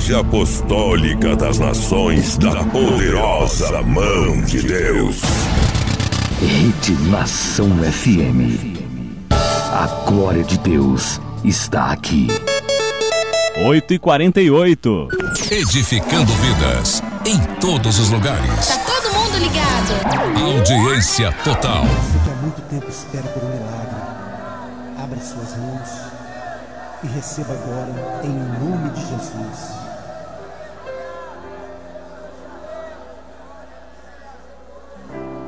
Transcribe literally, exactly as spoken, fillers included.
Igreja Apostólica das Nações da Poderosa Mão de Deus. Rede Nação F M. A glória de Deus está aqui. oito e quarenta e oito. Edificando vidas em todos os lugares. Tá todo mundo ligado. Audiência total. Você que há muito tempo espera por um milagre, abra suas mãos e receba agora em nome de Jesus.